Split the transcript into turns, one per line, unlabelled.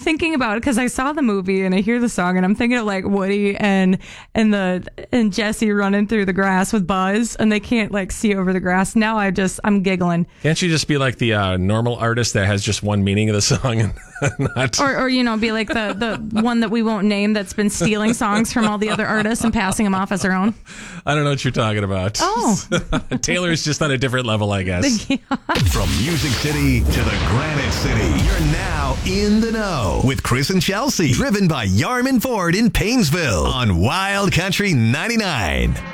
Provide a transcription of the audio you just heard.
thinking about it because I saw the movie and I hear the song and I'm thinking of like Woody and Jesse running through the grass with Buzz and they can't like see over the grass. Now I'm giggling.
Can't you just be like the normal artist that has just one meaning of the song and not...
Or be like the one that we won't name that's been stealing songs from all the other artists and passing them off as her own?
I don't know what you're talking about.
Oh.
Taylor's just on a different level, I guess.
Yeah.
From Music City to the Granite City, you're now in the know with Chris and Chelsea. Driven by Yarman Ford in Painesville on Wild Country 99.